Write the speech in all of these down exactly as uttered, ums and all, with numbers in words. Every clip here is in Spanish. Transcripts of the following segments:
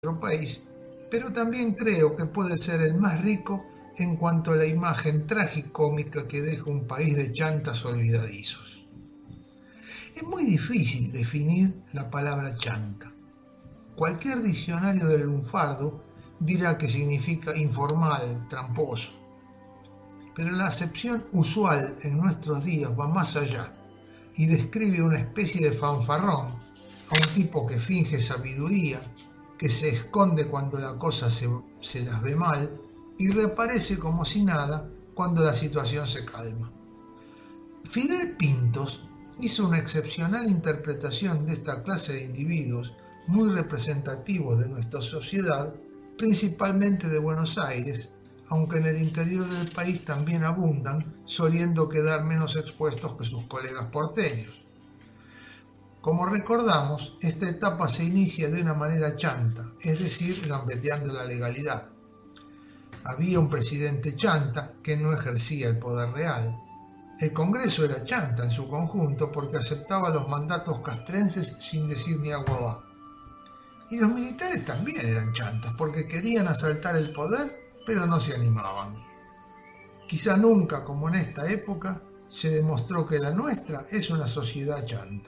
nuestro país, pero también creo que puede ser el más rico en cuanto a la imagen tragicómica que deja un país de chantas olvidadizos. Es muy difícil definir la palabra chanta. Cualquier diccionario del lunfardo dirá que significa informal, tramposo. Pero la acepción usual en nuestros días va más allá y describe una especie de fanfarrón, a un tipo que finge sabiduría, que se esconde cuando la cosa se, se las ve mal y reaparece como si nada cuando la situación se calma. Fidel Pintos hizo una excepcional interpretación de esta clase de individuos muy representativos de nuestra sociedad, principalmente de Buenos Aires, aunque en el interior del país también abundan, soliendo quedar menos expuestos que sus colegas porteños. Como recordamos, esta etapa se inicia de una manera chanta, es decir, gambeteando la legalidad. Había un presidente chanta que no ejercía el poder real. El Congreso era chanta en su conjunto porque aceptaba los mandatos castrenses sin decir ni agua va. Y los militares también eran chantas porque querían asaltar el poder, pero no se animaban. Quizá nunca, como en esta época, se demostró que la nuestra es una sociedad chanta.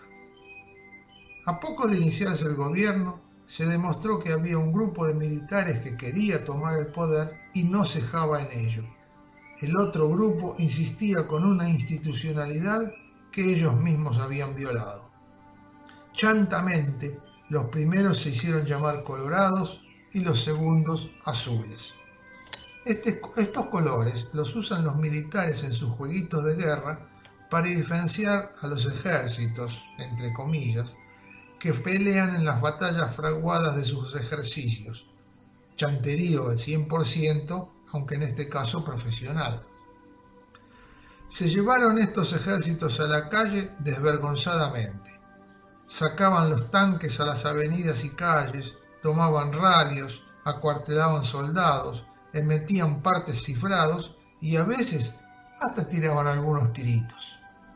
A poco de iniciarse el gobierno, se demostró que había un grupo de militares que quería tomar el poder y no cejaba en ello. El otro grupo insistía con una institucionalidad que ellos mismos habían violado. Chantamente, los primeros se hicieron llamar colorados y los segundos azules. Este, estos colores los usan los militares en sus jueguitos de guerra para diferenciar a los ejércitos, entre comillas, que pelean en las batallas fraguadas de sus ejercicios. Chanterío al cien por ciento, aunque en este caso profesional. Se llevaron estos ejércitos a la calle desvergonzadamente. Sacaban los tanques a las avenidas y calles, tomaban radios, acuartelaban soldados, emitían partes cifrados y a veces hasta tiraban algunos tiritos.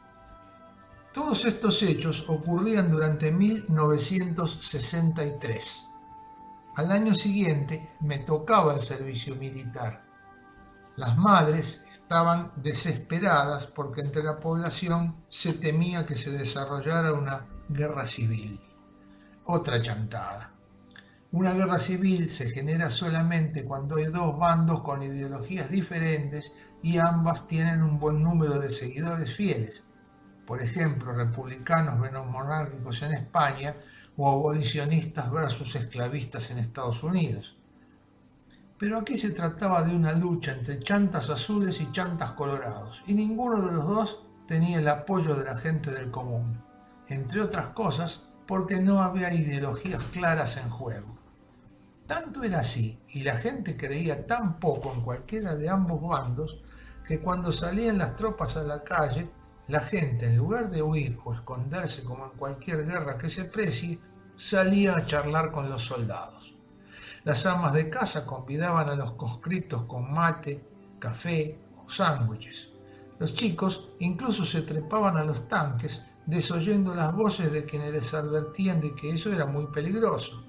Todos estos hechos ocurrían durante mil novecientos sesenta y tres. Al año siguiente me tocaba el servicio militar. Las madres estaban desesperadas porque entre la población se temía que se desarrollara una guerra civil. Otra chantada. Una guerra civil se genera solamente cuando hay dos bandos con ideologías diferentes y ambas tienen un buen número de seguidores fieles. Por ejemplo, republicanos monárquicos en España o abolicionistas versus esclavistas en Estados Unidos. Pero aquí se trataba de una lucha entre chantas azules y chantas colorados, y ninguno de los dos tenía el apoyo de la gente del común, entre otras cosas porque no había ideologías claras en juego. Tanto era así, y la gente creía tan poco en cualquiera de ambos bandos, que cuando salían las tropas a la calle, la gente, en lugar de huir o esconderse como en cualquier guerra que se precie, salía a charlar con los soldados. Las amas de casa convidaban a los conscriptos con mate, café o sándwiches. Los chicos incluso se trepaban a los tanques, desoyendo las voces de quienes les advertían de que eso era muy peligroso.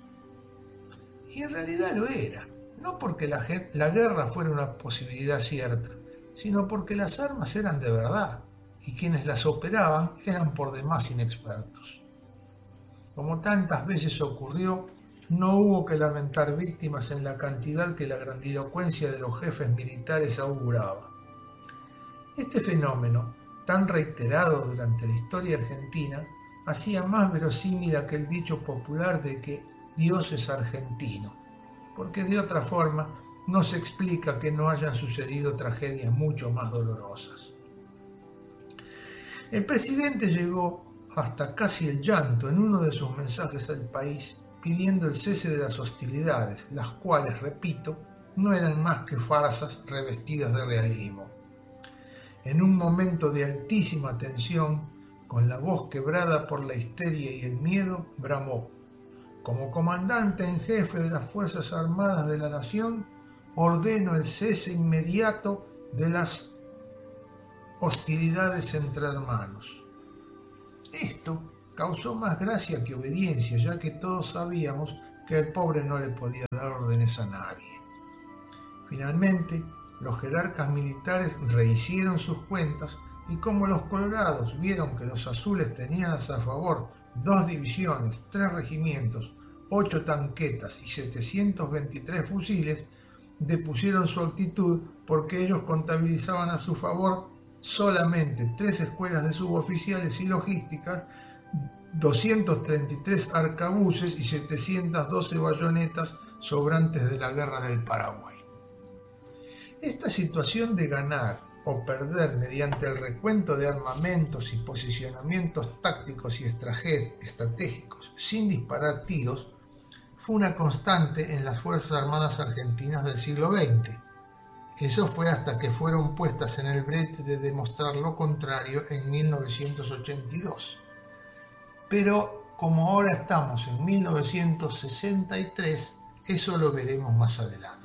Y en realidad lo era, no porque la, la guerra fuera una posibilidad cierta, sino porque las armas eran de verdad, y quienes las operaban eran por demás inexpertos. Como tantas veces ocurrió, no hubo que lamentar víctimas en la cantidad que la grandilocuencia de los jefes militares auguraba. Este fenómeno, tan reiterado durante la historia argentina, hacía más verosímil aquel dicho popular de que Dios es argentino, porque de otra forma no se explica que no hayan sucedido tragedias mucho más dolorosas. El presidente llegó hasta casi el llanto en uno de sus mensajes al país pidiendo el cese de las hostilidades, las cuales, repito, no eran más que farsas revestidas de realismo. En un momento de altísima tensión, con la voz quebrada por la histeria y el miedo, bramó: como comandante en jefe de las Fuerzas Armadas de la Nación, ordeno el cese inmediato de las hostilidades entre hermanos. Esto causó más gracia que obediencia, ya que todos sabíamos que el pobre no le podía dar órdenes a nadie. Finalmente, los jerarcas militares rehicieron sus cuentas y como los colorados vieron que los azules tenían a su favor dos divisiones, tres regimientos, ocho tanquetas y setecientos veintitrés fusiles, depusieron su actitud porque ellos contabilizaban a su favor solamente tres escuelas de suboficiales y logísticas, doscientos treinta y tres arcabuces y setecientas doce bayonetas sobrantes de la guerra del Paraguay. Esta situación de ganar o perder mediante el recuento de armamentos y posicionamientos tácticos y estratégicos sin disparar tiros fue una constante en las Fuerzas Armadas Argentinas del siglo veinte. Eso fue hasta que fueron puestas en el brete de demostrar lo contrario en mil novecientos ochenta y dos. Pero como ahora estamos en mil novecientos sesenta y tres, eso lo veremos más adelante.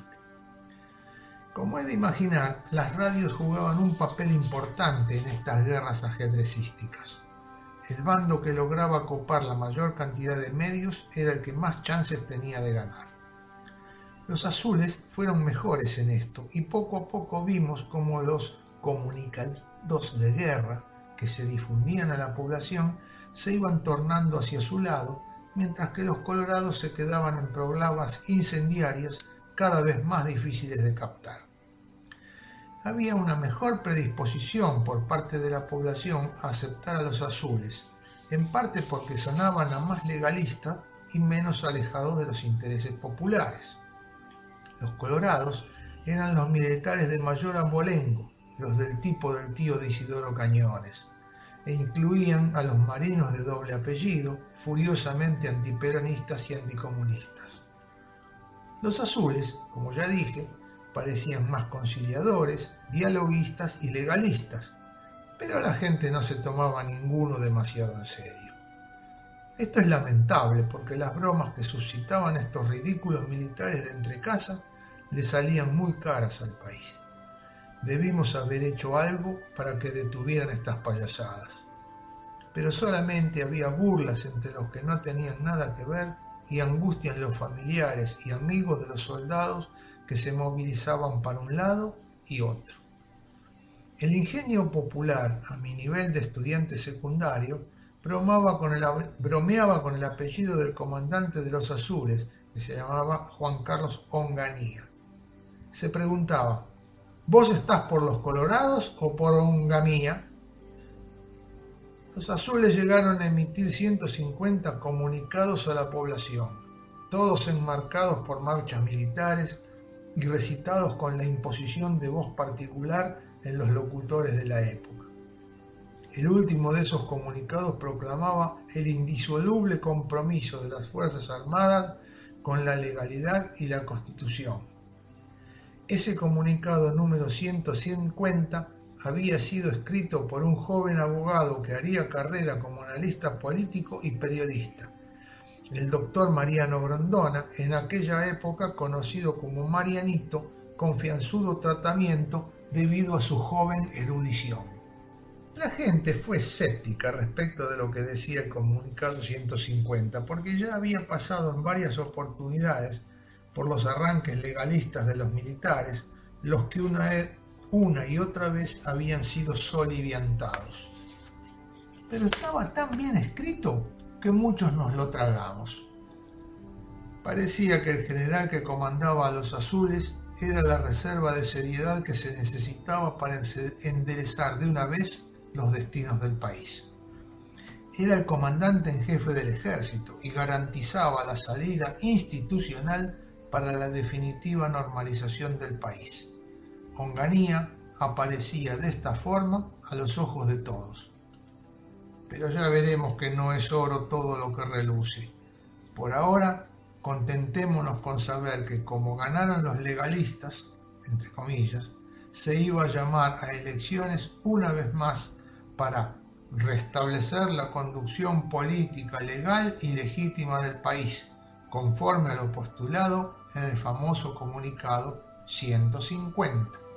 Como es de imaginar, las radios jugaban un papel importante en estas guerras ajedrecísticas. El bando que lograba copar la mayor cantidad de medios era el que más chances tenía de ganar. Los azules fueron mejores en esto y poco a poco vimos cómo los comunicados de guerra que se difundían a la población se iban tornando hacia su lado, mientras que los colorados se quedaban en proclamas incendiarias cada vez más difíciles de captar. Había una mejor predisposición por parte de la población a aceptar a los azules, en parte porque sonaban a más legalistas y menos alejados de los intereses populares. Los colorados eran los militares de mayor abolengo, los del tipo del tío de Isidoro Cañones, e incluían a los marinos de doble apellido, furiosamente antiperonistas y anticomunistas. Los azules, como ya dije, parecían más conciliadores, dialoguistas y legalistas, pero la gente no se tomaba ninguno demasiado en serio. Esto es lamentable porque las bromas que suscitaban estos ridículos militares de entrecasa le salían muy caras al país. Debimos haber hecho algo para que detuvieran estas payasadas. Pero solamente había burlas entre los que no tenían nada que ver y angustia en los familiares y amigos de los soldados que se movilizaban para un lado y otro. El ingenio popular, a mi nivel de estudiante secundario, bromeaba con el, bromeaba con el apellido del comandante de los azules, que se llamaba Juan Carlos Onganía. Se preguntaba: ¿vos estás por los colorados o por Onganía? Los azules llegaron a emitir ciento cincuenta comunicados a la población, todos enmarcados por marchas militares y recitados con la imposición de voz particular en los locutores de la época. El último de esos comunicados proclamaba el indisoluble compromiso de las Fuerzas Armadas con la legalidad y la Constitución. Ese comunicado número ciento cincuenta había sido escrito por un joven abogado que haría carrera como analista político y periodista, el doctor Mariano Grondona, en aquella época conocido como Marianito, confianzudo tratamiento debido a su joven erudición. La gente fue escéptica respecto de lo que decía el comunicado ciento cincuenta, porque ya había pasado en varias oportunidades por los arranques legalistas de los militares, los que una, una y otra vez habían sido soliviantados. Pero estaba tan bien escrito que muchos nos lo tragamos. Parecía que el general que comandaba a los azules era la reserva de seriedad que se necesitaba para enderezar de una vez los destinos del país. Era el comandante en jefe del ejército y garantizaba la salida institucional para la definitiva normalización del país. Onganía aparecía de esta forma a los ojos de todos. Pero ya veremos que no es oro todo lo que reluce. Por ahora, contentémonos con saber que como ganaron los legalistas, entre comillas, se iba a llamar a elecciones una vez más para restablecer la conducción política legal y legítima del país, conforme a lo postulado en el famoso comunicado ciento cincuenta.